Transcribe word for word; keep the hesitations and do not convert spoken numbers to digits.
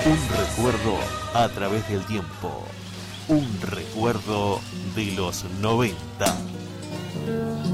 Un recuerdo a través del tiempo. Un recuerdo de los noventa.